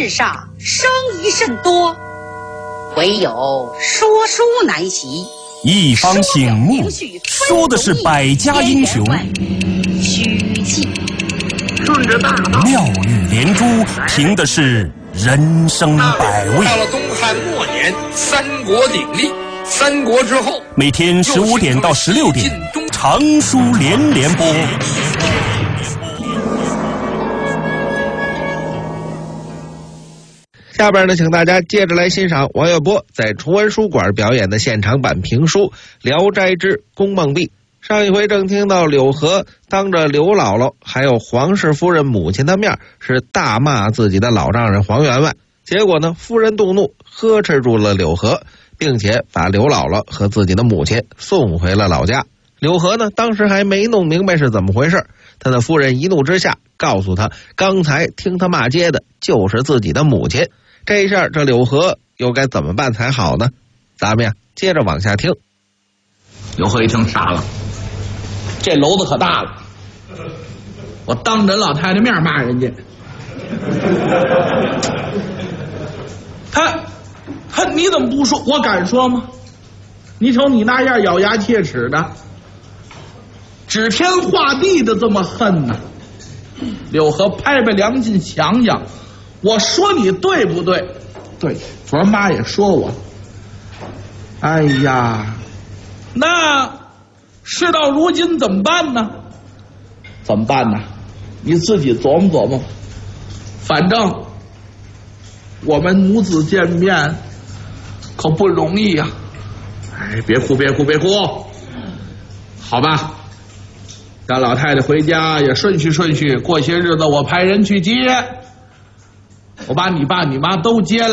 世上生疑甚多，唯有说书难习。 一方醒目，说的是百家英雄， 曲记顺着大道， 妙语连珠，凭的是人生百味。 到了东汉末年，三国鼎立，三国之后， 每天15点到16点，长书连连播。 下边呢，请大家接着来欣赏王月波在崇文书馆表演的现场版评书《聊斋之宫梦壁》。上一回正听到柳河当着刘姥姥还有黄氏夫人母亲的面是大骂自己的老丈人黄员外，结果呢，夫人动怒，呵斥住了柳河，并且把刘姥姥和自己的母亲送回了老家。柳河呢，当时还没弄明白是怎么回事，他的夫人一怒之下告诉他，刚才听他骂街的就是自己的母亲。这一下，这柳河又该怎么办才好呢？咱们呀，接着往下听。 柳河一听傻了，这篓子可大了，我当着老太太面骂人家，他你怎么不说？我敢说吗？你瞅你那样咬牙切齿的，指天画地的这么恨呢？柳河拍拍良心想想，我说你对不对？对，昨儿妈也说我。哎呀，那事到如今怎么办呢？怎么办呢？你自己琢磨琢磨。反正我们母子见面可不容易呀。哎，别哭，别哭，别哭。好吧，让老太太回家也顺序顺序，过些日子我派人去接。我把你爸你妈都接来。